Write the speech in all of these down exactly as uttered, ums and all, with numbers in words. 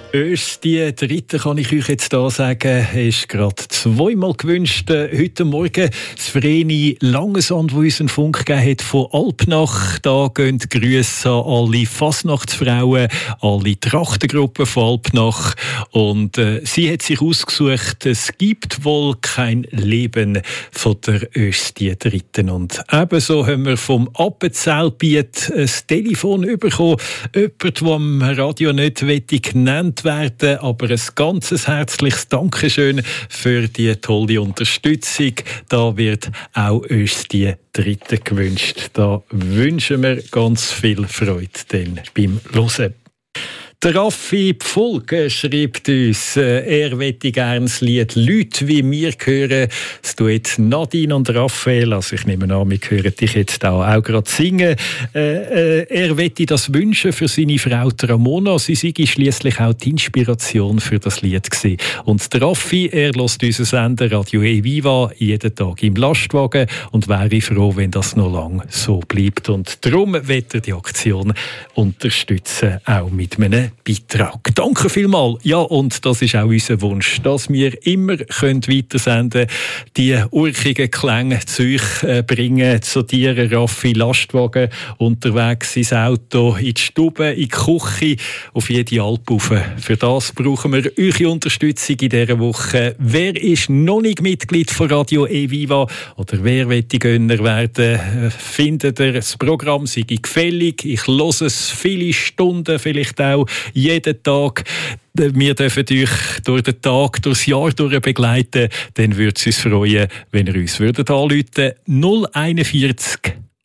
Ös, die dritte kann ich euch jetzt hier sagen, ist gerade zweimal gewünscht. Heute Morgen das Vreni Langesand, das uns einen Funk gegeben hat von Alpnach. Da gehen Grüße an alle Fasnachtsfrauen, alle Trachtengruppen von Alpnach. Und äh, sie hat sich ausgesucht, es gibt wohl kein Leben von der Ös, die dritten. Und ebenso haben wir vom Appenzelbiet ein Telefon bekommen. Jemand, der am Radio nicht genannt werden, aber ein ganzes herzliches Dankeschön für die tolle Unterstützung. Da wird auch uns die Dritte gewünscht. Da wünschen wir ganz viel Freude denn beim Hören. Der Raffi Pfolke schreibt uns, äh, er möchte gerne das Lied «Leute wie wir» hören. Es tut Nadine und Raphael, also ich nehme an, wir hören dich jetzt auch, auch gerade singen. Äh, äh, er möchte das wünschen für seine Frau Ramona. Sie sei schliesslich auch die Inspiration für das Lied gewesen. Und der Raffi, er hört unseren Sender Radio E-Viva jeden Tag im Lastwagen und wäre froh, wenn das noch lange so bleibt. Und darum wird er die Aktion unterstützen, auch mit einem Beitrag. Danke vielmals. Ja, und das ist auch unser Wunsch, dass wir immer können weitersenden können, die urchigen Klänge zu euch äh, bringen, zu dir, Raffi, Lastwagen, unterwegs ins Auto, in die Stube, in die Küche, auf jede Alp rauf. Für das brauchen wir eure Unterstützung in dieser Woche. Wer ist noch nicht Mitglied von Radio E-Viva oder wer will die Gönner werden, findet ihr das Programm, sei gefällig. Ich höre es viele Stunden, vielleicht auch jeden Tag. Wir dürfen euch durch den Tag, durchs Jahr durch begleiten. Dann würde es uns freuen, wenn ihr uns würdet anrufen. null einundvierzig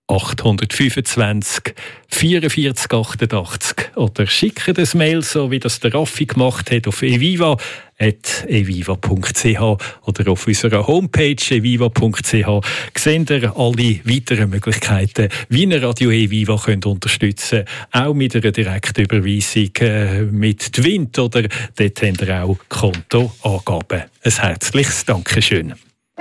achthundertfünfundzwanzig vierundvierzig achtundachtzig oder schickt ein Mail, so wie das der Raffi gemacht hat, auf eviva at eviva punkt c h oder auf unserer Homepage eviva punkt c h seht ihr alle weiteren Möglichkeiten, wie ihr Radio E-Viva könnt unterstützen könnt, auch mit einer Direktüberweisung äh, mit Twint oder dort habt ihr auch Kontoangaben. Ein herzliches Dankeschön.